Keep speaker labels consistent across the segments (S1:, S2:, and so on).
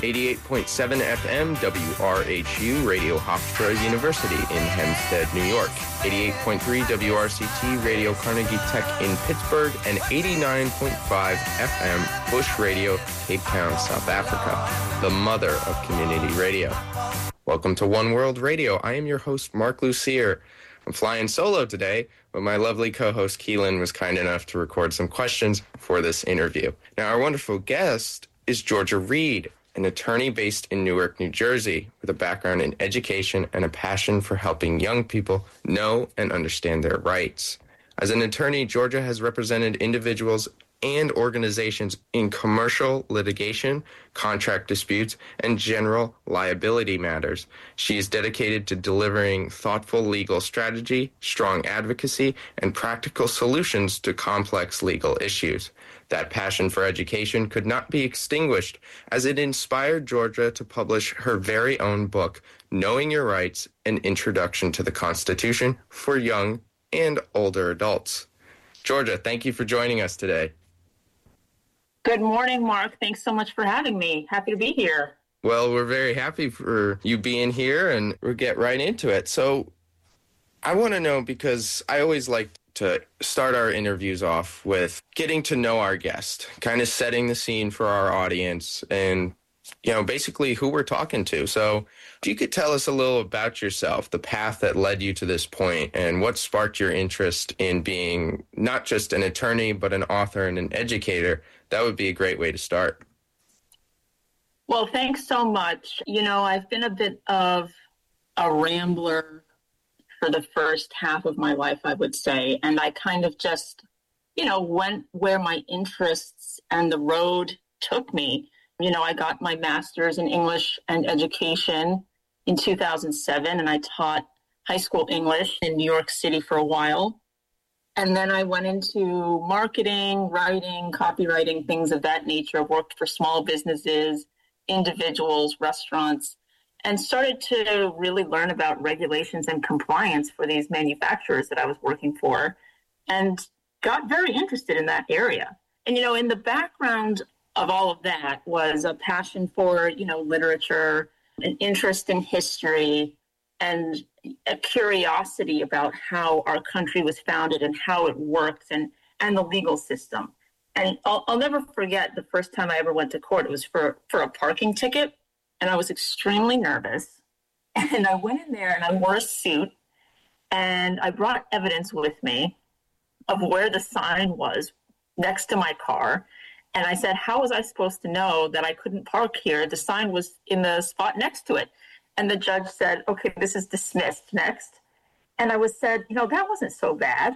S1: 88.7 FM WRHU Radio Hofstra University in Hempstead, New York, 88.3 WRCT Radio Carnegie Tech in Pittsburgh, and 89.5 FM Bush Radio, Cape Town, South Africa, the mother of community radio. Welcome to One World Radio. I am your host, Mark Lucier. I'm flying solo today, but my lovely co-host Keelan was kind enough to record some questions for this interview. Now, our wonderful guest is Georgia Reed, an attorney based in Newark, New Jersey, with a background in education and a passion for helping young people know and understand their rights. As an attorney, Georgia has represented individuals and organizations in commercial litigation, contract disputes, and general liability matters. She is dedicated to delivering thoughtful legal strategy, strong advocacy, and practical solutions to complex legal issues. That passion for education could not be extinguished as it inspired Georgia to publish her very own book, Knowing Your Rights, An Introduction to the Constitution for Young and Older Adults. Georgia, thank you for joining us today.
S2: Good morning, Mark. Thanks so much for having me. Happy to be here.
S1: Well, we're very happy for you being here, and we'll get right into it. So I want to know, because I always like to start our interviews off with getting to know our guest, kind of setting the scene for our audience and, basically who we're talking to. So if you could tell us a little about yourself, the path that led you to this point, and what sparked your interest in being not just an attorney, but an author and an educator, that would be a great way to start.
S2: Well, thanks so much. I've been a bit of a rambler for the first half of my life, I would say. And I kind of just, went where my interests and the road took me. I got my master's in English and education in 2007, and I taught high school English in New York City for a while. And then I went into marketing, writing, copywriting, things of that nature. I worked for small businesses, individuals, restaurants, and started to really learn about regulations and compliance for these manufacturers that I was working for, and got very interested in that area. And, in the background of all of that was a passion for, literature, an interest in history, and a curiosity about how our country was founded and how it works and the legal system. And I'll never forget the first time I ever went to court. It was for a parking ticket, and I was extremely nervous. And I went in there and I wore a suit, and I brought evidence with me of where the sign was next to my car. And I said, how was I supposed to know that I couldn't park here? The sign was in the spot next to it. And the judge said, okay, this is dismissed, next. And I said, that wasn't so bad.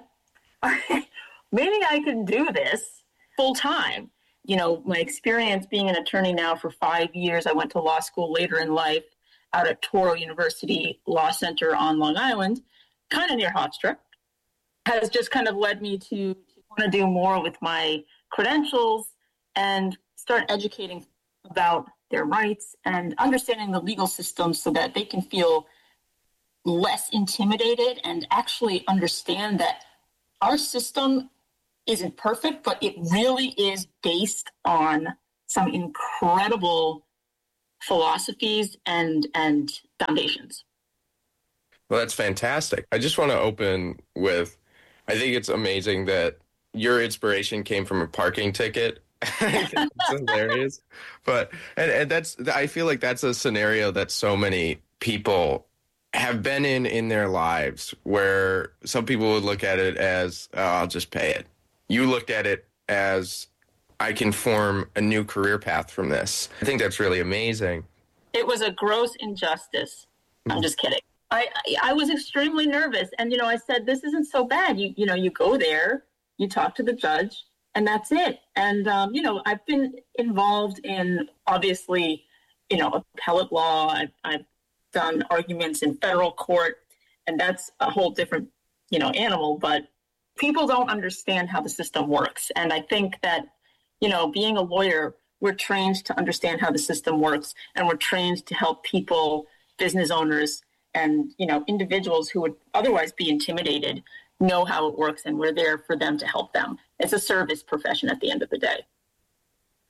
S2: Maybe I can do this full time. My experience being an attorney now for 5 years, I went to law school later in life out at Touro University Law Center on Long Island, kind of near Hofstra, has just kind of led me to want to do more with my credentials and start educating about their rights and understanding the legal system so that they can feel less intimidated and actually understand that our system isn't perfect, but it really is based on some incredible philosophies and foundations.
S1: Well, that's fantastic. I just want to open with, I think it's amazing that your inspiration came from a parking ticket. It's hilarious. But and that's, I feel like that's a scenario that so many people have been in their lives, where some people would look at it as, oh, I'll just pay it. You looked at it as, I can form a new career path from this. I think that's really amazing.
S2: It was a gross injustice. I'm just kidding. I was extremely nervous. And, I said, this isn't so bad. You go there, you talk to the judge, and that's it. And, I've been involved in, obviously, appellate law. I've done arguments in federal court, and that's a whole different, animal. But people don't understand how the system works. And I think that, being a lawyer, we're trained to understand how the system works, and we're trained to help people, business owners, and, individuals who would otherwise be intimidated know how it works, and we're there for them to help them. It's a service profession at the end of the day.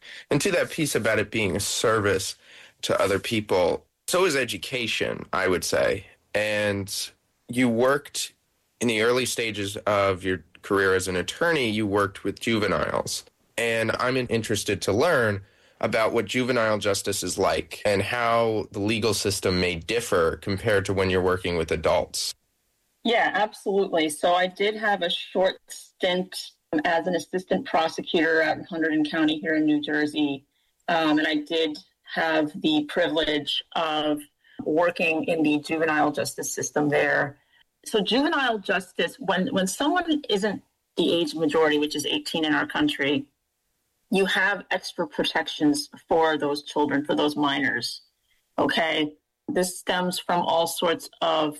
S1: And to that piece about it being a service to other people, so is education, I would say. And you worked in the early stages of your career as an attorney, you worked with juveniles. And I'm interested to learn about what juvenile justice is like and how the legal system may differ compared to when you're working with adults.
S2: Yeah, absolutely. So I did have a short stint as an assistant prosecutor at Hunterdon County here in New Jersey. And I did have the privilege of working in the juvenile justice system there. So juvenile justice, when someone isn't the age majority, which is 18 in our country, you have extra protections for those children, for those minors. Okay? This stems from all sorts of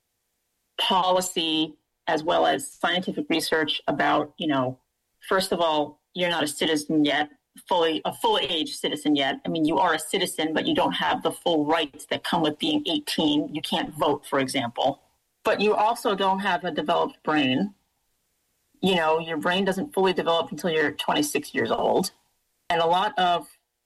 S2: policy as well as scientific research about, first of all, you're not a citizen yet, a full age citizen yet. I mean, you are a citizen, but you don't have the full rights that come with being 18. You can't vote, for example. But you also don't have a developed brain. Your brain doesn't fully develop until you're 26 years old. And a lot of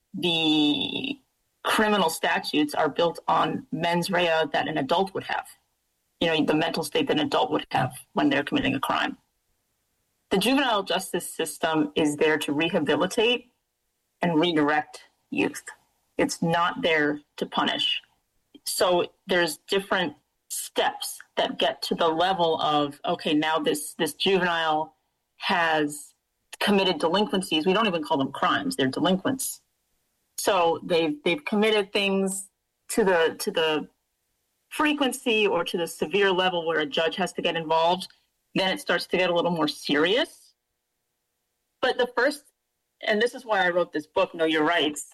S2: the criminal statutes are built on mens rea that an adult would have. The mental state that an adult would have when they're committing a crime. The juvenile justice system is there to rehabilitate and redirect youth. It's not there to punish. So there's different steps that get to the level of, okay, now this juvenile has committed delinquencies. We don't even call them crimes. They're delinquents. So they've committed things to the frequency or to the severe level where a judge has to get involved. Then it starts to get a little more serious. But the first, and this is why I wrote this book, Know Your Rights,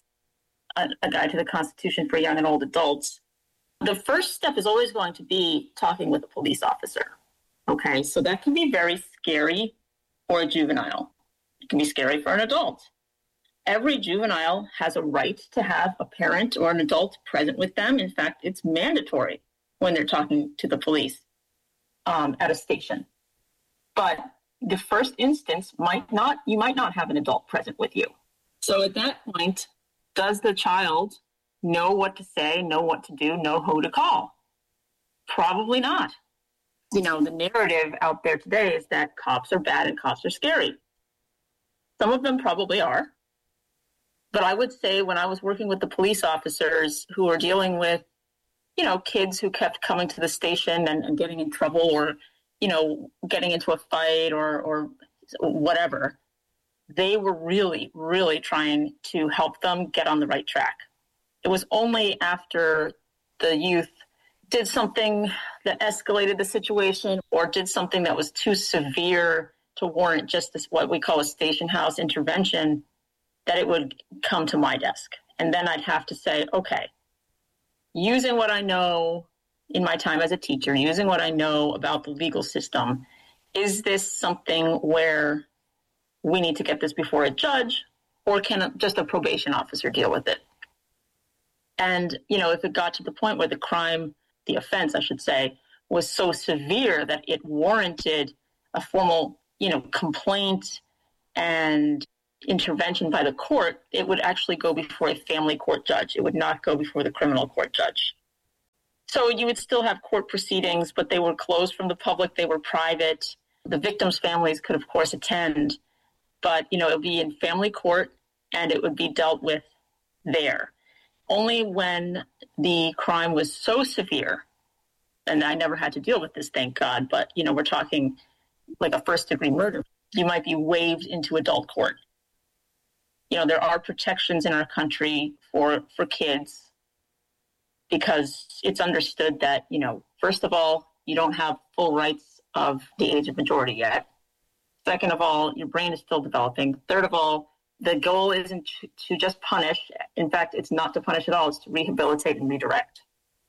S2: a guide to the Constitution for young and old adults. The first step is always going to be talking with a police officer. Okay, so that can be very scary for a juvenile. It can be scary for an adult. Every juvenile has a right to have a parent or an adult present with them. In fact, it's mandatory when they're talking to the police at a station. But the first instance you might not have an adult present with you. So at that point, does the child know what to say, know what to do, know who to call? Probably not. The narrative out there today is that cops are bad and cops are scary. Some of them probably are. But I would say when I was working with the police officers who were dealing with, kids who kept coming to the station and getting in trouble or, getting into a fight or whatever, they were really, really trying to help them get on the right track. It was only after the youth did something that escalated the situation or did something that was too severe to warrant just this, what we call a station house intervention, that it would come to my desk. And then I'd have to say, okay, using what I know in my time as a teacher, using what I know about the legal system, is this something where we need to get this before a judge, or can just a probation officer deal with it? And, if it got to the point where the offense, I should say, was so severe that it warranted a formal, complaint and intervention by the court, it would actually go before a family court judge. It would not go before the criminal court judge. So you would still have court proceedings, but they were closed from the public. They were private. The victims' families could, of course, attend, but, it would be in family court and it would be dealt with there. Only when the crime was so severe, and I never had to deal with this, thank God, but, we're talking like a first-degree murder, you might be waived into adult court. There are protections in our country for kids because it's understood that, first of all, you don't have full rights of the age of majority yet. Second of all, your brain is still developing. Third of all, the goal isn't to just punish. In fact, it's not to punish at all. It's to rehabilitate and redirect.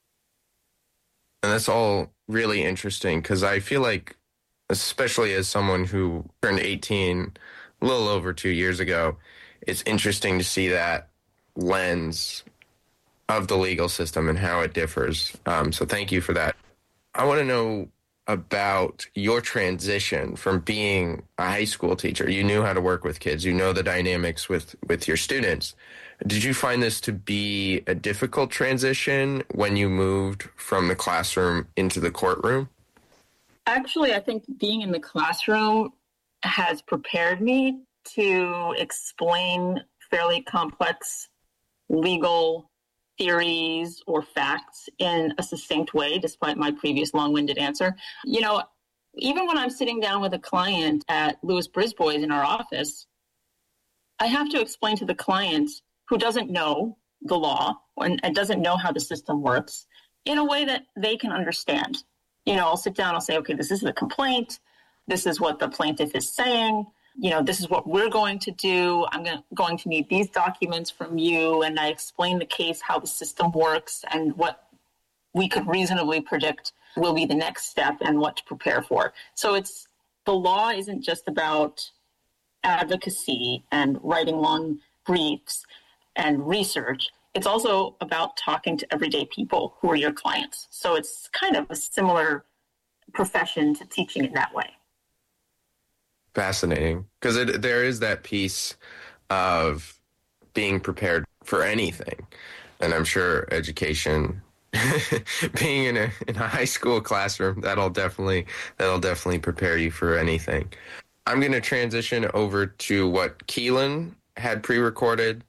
S1: And that's all really interesting because I feel like, especially as someone who turned 18 a little over 2 years ago, it's interesting to see that lens of the legal system and how it differs. So thank you for that. I want to know about your transition from being a high school teacher. You knew how to work with kids. You know the dynamics with your students. Did you find this to be a difficult transition when you moved from the classroom into the courtroom?
S2: Actually, I think being in the classroom has prepared me to explain fairly complex legal theories or facts in a succinct way, despite my previous long-winded answer. You know, even when I'm sitting down with a client at Louis Brisbois in our office, I have to explain to the client who doesn't know the law and doesn't know how the system works in a way that they can understand. You know, I'll sit down, I'll say, okay, this is the complaint. This is what the plaintiff is saying. You know, this is what we're going to do. I'm going to need these documents from you. And I explain the case, how the system works, and what we could reasonably predict will be the next step and what to prepare for. So the law isn't just about advocacy and writing long briefs and research. It's also about talking to everyday people who are your clients. So it's kind of a similar profession to teaching in that way.
S1: Fascinating, because there is that piece of being prepared for anything, and I'm sure education, being in a high school classroom, that'll definitely prepare you for anything. I'm going to transition over to what Keelan had pre-recorded.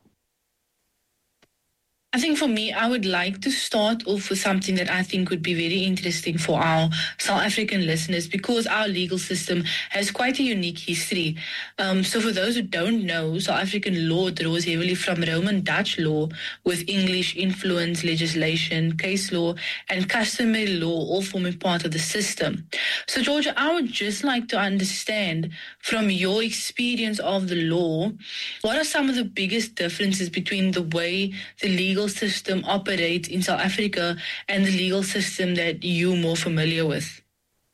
S3: I think for me, I would like to start off with something that I think would be very interesting for our South African listeners, because our legal system has quite a unique history. So for those who don't know, South African law draws heavily from Roman Dutch law, with English influence legislation, case law, and customary law all forming part of the system. So Georgia, I would just like to understand from your experience of the law, what are some of the biggest differences between the way the legal system operates in South Africa and the legal system that you're more familiar with?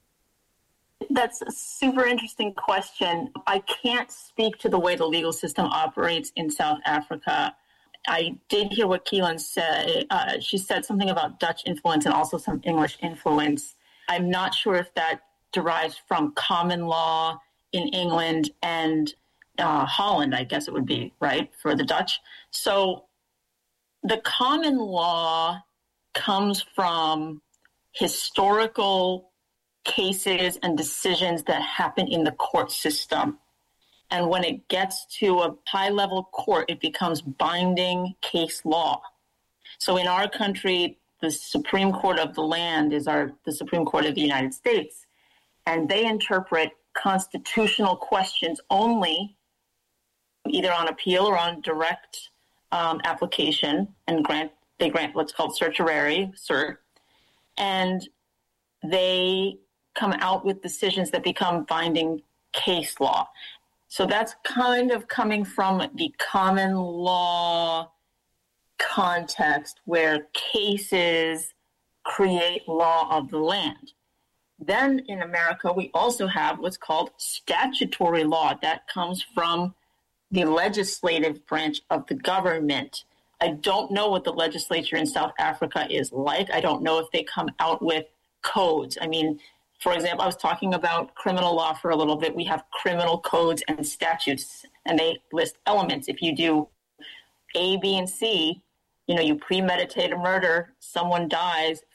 S2: That's a super interesting question. I can't speak to the way the legal system operates in South Africa. I did hear what Keelan said. She said something about Dutch influence and also some English influence. I'm not sure if that derives from common law in England and Holland, I guess it would be, right, for the Dutch. So the common law comes from historical cases and decisions that happen in the court system. And when it gets to a high-level court, it becomes binding case law. So in our country, the Supreme Court of the land is the Supreme Court of the United States. And they interpret constitutional questions only, either on appeal or on direct application, and they grant what's called certiorari, cert, and they come out with decisions that become binding case law. So that's kind of coming from the common law context where cases create law of the land. Then in America, we also have what's called statutory law. That comes from the legislative branch of the government. I don't know what the legislature in South Africa is like. I don't know if they come out with codes. I mean, for example, I was talking about criminal law for a little bit. We have criminal codes and statutes, and they list elements. If you do A, B, and C, you premeditate a murder, someone dies,